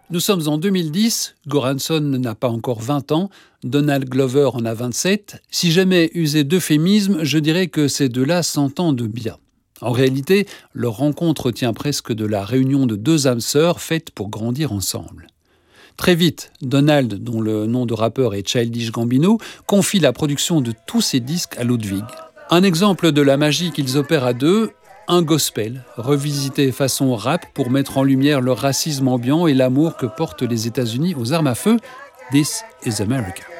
Nous sommes en 2010, Goranson n'a pas encore 20 ans, Donald Glover en a 27. Si jamais user d'euphémisme, je dirais que ces deux-là s'entendent bien. En réalité, leur rencontre tient presque de la réunion de deux âmes sœurs faites pour grandir ensemble. Très vite, Donald, dont le nom de rappeur est Childish Gambino, confie la production de tous ses disques à Ludwig. Un exemple de la magie qu'ils opèrent à deux, un gospel, revisité façon rap pour mettre en lumière le racisme ambiant et l'amour que portent les États-Unis aux armes à feu. This is America.